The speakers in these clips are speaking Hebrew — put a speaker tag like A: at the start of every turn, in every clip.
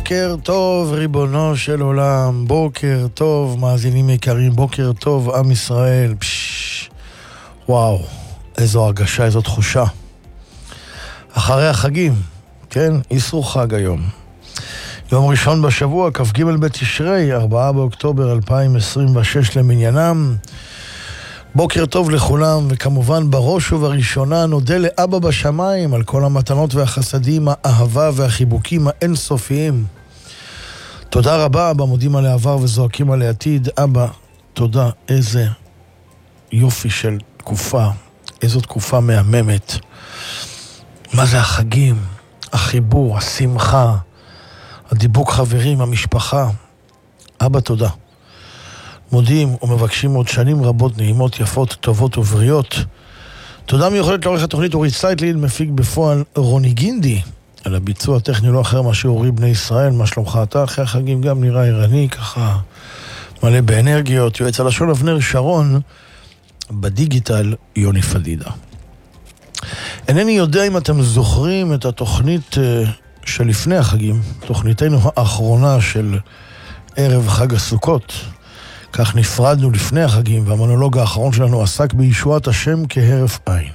A: בוקר טוב ריבונו של עולם, בוקר טוב מאזינים יקרים, בוקר טוב עם ישראל. וואו, איזו הרגשה, איזו תחושה. אחרי החגים, כן, איסרו חג היום. יום ראשון בשבוע, כ"ג בתשרי, 4 באוקטובר 2026 למניינם. בוקר טוב לכולם, וכמובן בראש ובראשונה נודה לאבא בשמיים על כל המתנות והחסדים, האהבה והחיבוקים האינסופיים. תודה רבה, אבא, מודים על העבר וזועקים על העתיד. אבא, תודה, איזה יופי של תקופה, איזו תקופה מהממת. מה זה החגים, החיבור, השמחה, הדיבוק חברים, המשפחה. אבא, תודה. מודים ומבקשים עוד שנים רבות נעימות, יפות, טובות ובריאות. תודה מיוחדת לעורך התוכנית אורית סייטליד, מפיק בפועל רוני גינדי, על הביצוע הטכני לא אחר מה שאורי בני ישראל. מה שלומך אתה? אחרי החגים גם נראה ערני, ככה מלא באנרגיות. יועץ הלשון אבנר שרון, בדיגיטל יוני פדידה. אינני יודע אם אתם זוכרים את התוכנית שלפני החגים, תוכניתנו האחרונה של ערב חג הסוכות. כך נפרדנו לפני החגים, והמונולוג האחרון שלנו עסק בישועת השם כהרף עין.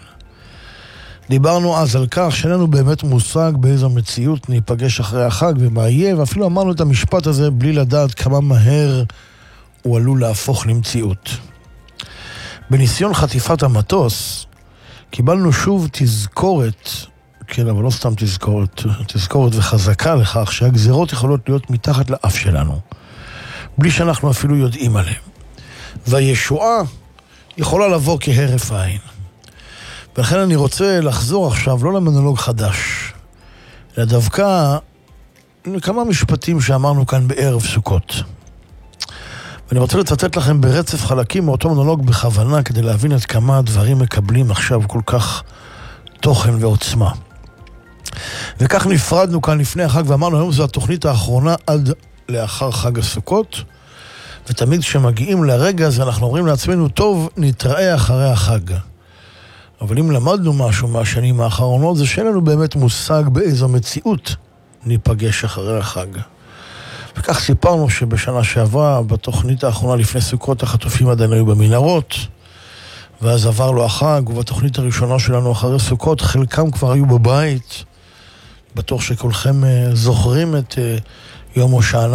A: דיברנו אז על כך שאין לנו באמת מושג באיזו מציאות ניפגש אחרי החג ומה יהיה, ואפילו אמרנו את המשפט הזה בלי לדעת כמה מהר הוא עלול להפוך למציאות. בניסיון חטיפת המטוס, קיבלנו שוב תזכורת, כן, אבל לא סתם תזכורת וחזקה לכך שהגזירות יכולות להיות מתחת לאף שלנו, בלי שאנחנו אפילו יודעים עליהם. והישועה יכולה לבוא כהרף עין. ולכן אני רוצה לחזור עכשיו לא למונולוג חדש, אלא דווקא לכמה משפטים שאמרנו כאן בערב סוכות. ואני רוצה לצטט לכם ברצף חלקים מאותו מונולוג בכוונה, כדי להבין את כמה הדברים מקבלים עכשיו כל כך תוכן ועוצמה. וכך נפרדנו כאן לפני החג, ואמרנו היום זו התוכנית האחרונה עד לאחר חג הסוכות, ותמיד כשמגיעים לרגע הזה אנחנו אומרים לעצמנו, טוב, נתראה אחרי החג. אבל אם למדנו משהו מהשנים האחרונות, זה שאין לנו באמת מושג באיזו מציאות ניפגש אחרי החג. וכך סיפרנו שבשנה שעברה, בתוכנית האחרונה לפני סוכות, החטופים עדיין היו במנהרות, ואז עבר לו החג, ובתוכנית הראשונה שלנו אחרי סוכות, חלקם כבר היו בבית. בטוח שכולכם זוכרים את יום הושענא